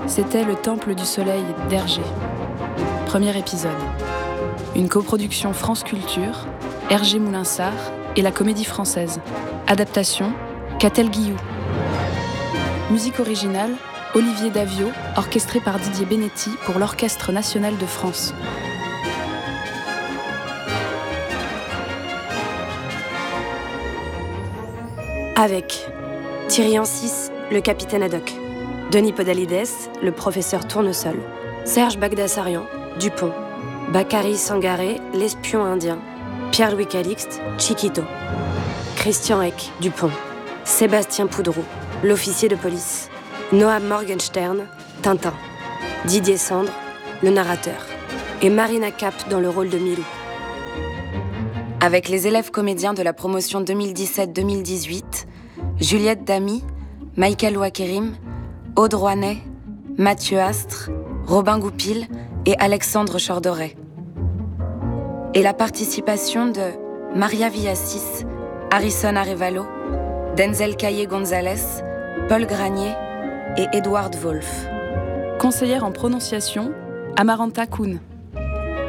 C'était Le Temple du Soleil d'Hergé. Premier épisode. Une coproduction France Culture, Hergé Moulinsart et la Comédie Française. Adaptation, Catel Guillou. Musique originale, Olivier Davio, orchestré par Didier Benetti pour l'Orchestre National de France. Avec Thierry Ancis, le capitaine Haddock, Denis Podalides, le professeur Tournesol, Serge Bagdasarian, Dupont, Bakary Sangaré, l'espion indien, Pierre-Louis Calixte, Chiquito, Christian Eck, Dupont, Sébastien Poudreau, l'officier de police, Noam Morgenstern, Tintin, Didier Sandre, le narrateur, et Marina Cap dans le rôle de Milou. Avec les élèves comédiens de la promotion 2017-2018, Juliette Damy, Michael Ouakérim, Aude Rouanet, Mathieu Astre, Robin Goupil et Alexandre Chordoret. Et la participation de Maria Villassis, Harrison Arevalo, Denzel Caillé-Gonzalez, Paul Granier et Edward Wolf. Conseillère en prononciation, Amaranta Kuhn.